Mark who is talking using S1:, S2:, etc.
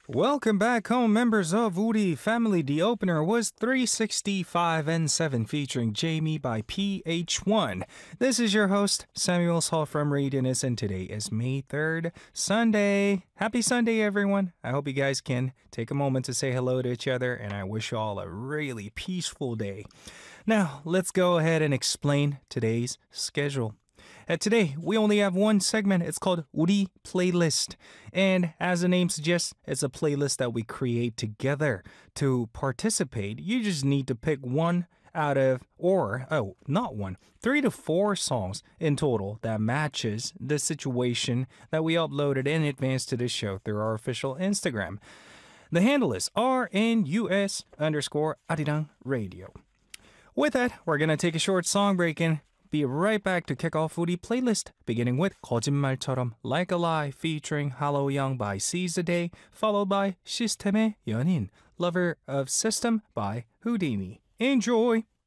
S1: Welcome back home, members of Woody Family. The opener was 365 and 7 featuring Jamie by PH1. This is your host, Samuel Saul from Radianus, and today is May 3rd, Sunday. Happy Sunday, everyone. I hope you guys can take a moment to say hello to each other, and I wish you all a really peaceful day. Now, let's go ahead and explain today's schedule. Today, we only have one segment. It's called 우리 Playlist. And as the name suggests, it's a playlist that we create together. To participate, you just need to pick one out of, not one, 3 to 4 songs in total that matches the situation that we uploaded in advance to this show through our official Instagram. The handle is RNUS_Arirang Radio. With that, we're going to take a short song break and be right back to kick off Woody Playlist, beginning with 거짓말처럼 Like a Lie featuring Hallow Young by Seize the Day, followed by 시스템의 연인, Lover of System by Houdini. Enjoy!